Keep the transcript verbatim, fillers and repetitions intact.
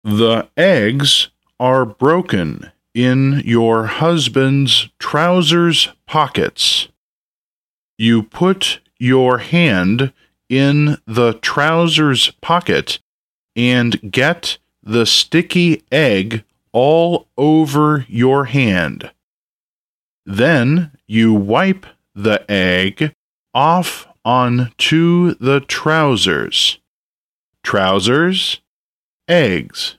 The eggs are broken in your husband's trousers pockets. You put your hand in the trousers pocket and get the sticky egg all over your hand. Then you wipe the egg off onto the trousers. Trousers, eggs.